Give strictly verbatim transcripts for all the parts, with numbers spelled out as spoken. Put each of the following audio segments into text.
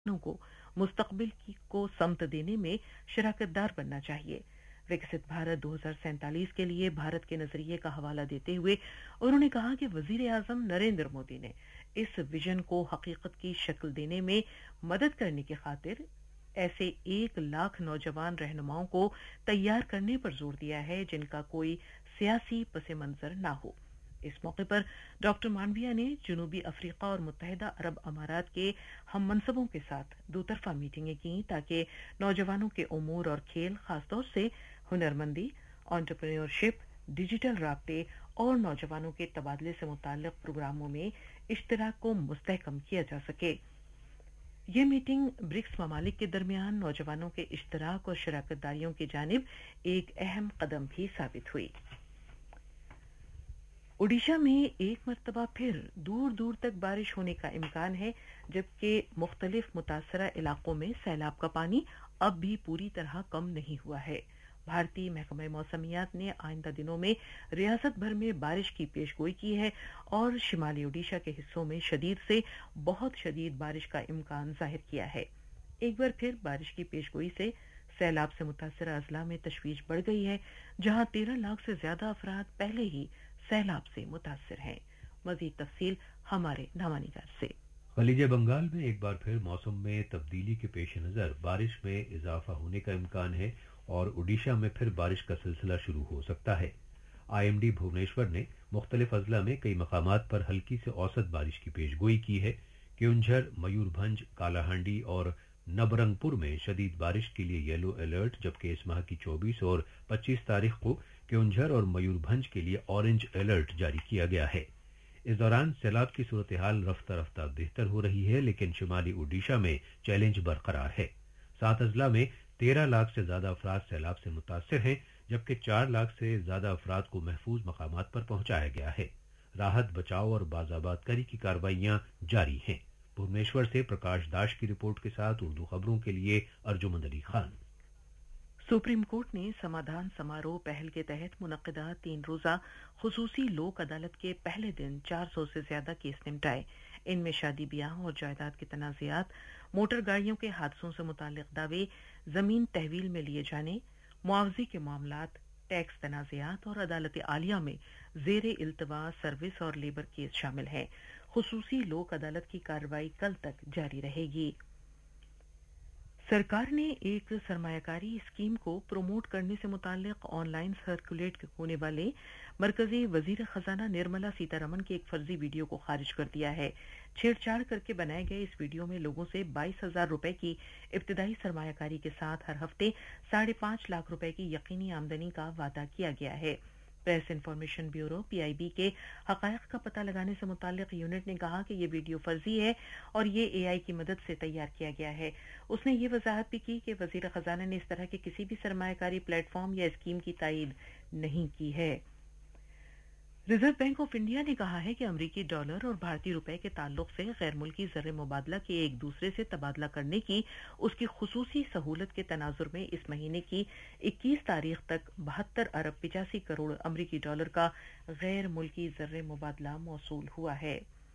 को मुस्तकबिल की को समत देने में शराकतदार बनना चाहिए। विकसित भारत दो हज़ार सैंतालीस के लिए भारत के नजरिए का हवाला देते हुए उन्होंने कहा कि वजीर आजम नरेंद्र मोदी ने इस विजन को हकीकत की शक्ल देने में मदद करने की खातिर ऐसे एक लाख नौजवान रहनुमाओं को तैयार करने पर जोर दिया है जिनका कोई सियासी पस मंजर ना हो। इस मौके पर डॉक्टर मांडविया ने जनूबी अफ्रीका और मुत्तहिदा अरब अमारात के हम मनसबों के साथ दो तरफा मीटिंगें की ताकि नौजवानों के उमूर और खेल, खासतौर से हुनरमंदी, एंटरप्रेन्योरशिप, डिजिटल राब्ते और नौजवानों के तबादले से मुताल्लिक प्रोग्रामों में इश्तिराक को मुस्तहकम किया जा सके। ये मीटिंग ब्रिक्स ममालिक के दरमियान नौजवानों के इश्तिराक और शराकतदारियों की जानिब एक अहम कदम भी साबित हुई। ओडिशा में एक मरतबा फिर दूर दूर तक बारिश होने का इम्कान है, जबकि मुख्तलिफ मुतासरा इलाकों में सैलाब का पानी अब भी पूरी तरह कम नहीं हुआ है। भारतीय महकमा मौसमियात ने आइंदा दिनों में रियासत भर में बारिश की पेशगोई की है और शिमाली ओडिशा के हिस्सों में शदीद से बहुत शदीद बारिश का इम्कान जाहिर किया है। एक बार फिर बारिश की पेशगोई से सैलाब से मुतासरा अजला में तशवीश बढ़ गई है, जहां तेरह लाख से ज्यादा अफराद पहले ही सैलाब से मुतासिर हैं। मजीद तफसील हमारे नामानिगार से। खलीज बंगाल में एक बार फिर मौसम में तब्दीली के पेश नजर बारिश में इजाफा होने का इम्कान है और ओडिशा में फिर बारिश का सिलसिला शुरू हो सकता है। आईएमडी भुवनेश्वर ने मुख्तलिफ अजला में कई मकामात पर हल्की से औसत बारिश की पेशगोई की है। क्योंझर, मयूरभंज, कालाहांडी और नबरंगपुर में शदीद बारिश के लिए येलो अलर्ट, जबकि इस माह की चौबीस और पच्चीस तारीख को क्योंझर और मयूरभंज के लिए ऑरेंज अलर्ट जारी किया गया है। इस दौरान सैलाब की सूरत हाल रफ्ता रफ्ता बेहतर हो रही है, लेकिन शिमाली ओडिशा में चैलेंज बरकरार है। सात अजला में तेरह लाख से ज्यादा अफराद सैलाब से मुतासिर हैं, जबकि चार लाख से ज्यादा अफराद को महफूज मकामात पर पहुंचाया गया है। राहत, बचाव और बाजाबादकारी की कार्रवाइयां जारी हैं। भुवनेश्वर से प्रकाश दास की रिपोर्ट के साथ उर्दू खबरों के लिए अर्जुमंद अली खान। सुप्रीम कोर्ट ने समाधान समारोह पहल के तहत मुनक्किदा तीन रोजा खुसूसी लोक अदालत के पहले दिन चार सौ से ज्यादा केस निपटाए। इनमें शादी ब्याह और जायदाद के तनाज़ात, मोटर गाड़ियों के हादसों से मुताल्लिक दावे, जमीन तहवील में लिए जाने, मुआवजे के मामलात, टैक्स तनाज़ात और अदालत आलिया में जेर इल्तवा सर्विस और लेबर केस शामिल हैं। खुसूसी लोक अदालत की कार्रवाई कल तक जारी रहेगी। सरकार ने एक सरमायाकारी स्कीम को प्रमोट करने से मुताल्लिक ऑनलाइन सर्कुलेट होने वाले मरकजी वजीर खजाना निर्मला सीतारमण के एक फर्जी वीडियो को खारिज कर दिया है। छेड़छाड़ करके बनाए गए इस वीडियो में लोगों से बाईस हजार रुपए की इब्तिदाई सरमायाकारी के साथ हर हफ्ते साढ़े पांच लाख रुपए की यकीनी आमदनी का वादा किया गया है। प्रेस इन्फॉर्मेशन ब्यूरो पीआईबी के हकायक का पता लगाने से मुताल्लिक यूनिट ने कहा कि ये वीडियो फर्जी है और ये एआई की मदद से तैयार किया गया है। उसने ये वजाहत भी की कि वजीर खजाना ने इस तरह के किसी भी सरमायाकारी प्लेटफॉर्म या स्कीम की तायीद नहीं की है। रिजर्व बैंक ऑफ इंडिया ने कहा है कि अमरीकी डॉलर और भारतीय रुपए के ताल्लुक से गैर मुल्की ज़र मुबादला के एक दूसरे से तबादला करने की उसकी खुसूसी सहूलत के तनाजुर में इस महीने की इक्कीस तारीख तक बहत्तर अरब पिचासी करोड़ अमरीकी डॉलर का गैर मुल्की ज़र मुबादला मौसूल हुआ है।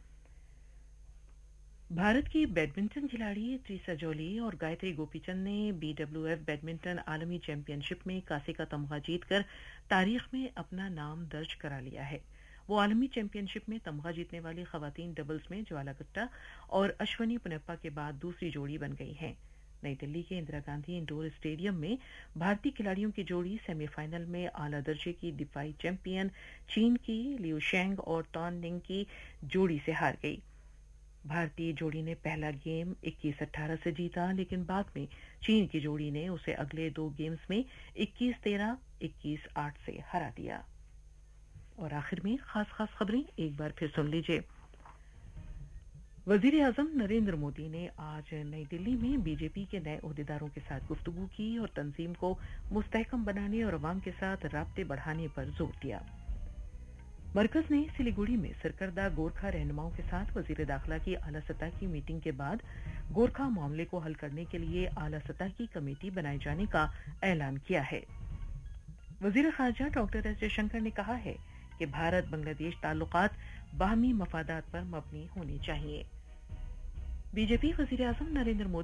भारत की बैडमिंटन खिलाड़ी त्रिसा जोली और गायत्री गोपीचंद ने बीडब्ल्यूएफ बैडमिंटन आलमी चैंपियनशिप में कांसे का तमगा जीतकर तारीख में अपना नाम दर्ज करा लिया है। वो आलमी चैंपियनशिप में तमगा जीतने वाली खवातीन डबल्स में ज्वाला गुट्टा और अश्वनी पुनप्पा के बाद दूसरी जोड़ी बन गई हैं। नई दिल्ली के इंदिरा गांधी इंडोर स्टेडियम में भारतीय खिलाड़ियों की जोड़ी सेमीफाइनल में आला दर्जे की दिफाई चैंपियन चीन की लिू शेंग और तॉन निंग की जोड़ी से हार गई। भारतीय जोड़ी ने पहला गेम इक्कीस अठारह से जीता, लेकिन बाद में चीन की जोड़ी ने उसे अगले दो गेम्स में इक्कीस तेरह, इक्कीस आठ से हरा दिया। और आखिर में खास खास खबरें एक बार फिर सुन लीजिए। वजीर आजम नरेंद्र मोदी ने आज नई दिल्ली में बीजेपी के नए ओहदेदारों के साथ गुफ्तगू की और तंजीम को मुस्तहकम बनाने और अवाम के साथ राब्ते बढ़ाने पर जोर दिया। मरकज ने सिलीगुड़ी में सरकर्दा गोरखा रहनुमाओं के साथ वजीर दाखिला की आला सतह की मीटिंग के बाद गोरखा मामले को हल करने के लिए आला सतह की कमेटी बनाए जाने का ऐलान किया है। वजीर खारजा डॉक्टर एस जयशंकर ने कहा है कि भारत बांग्लादेश ताल्लुकात बाहमी मफादात पर मबनी होने चाहिए। बीजेपी वजीर आजम नरेंद्र मोदी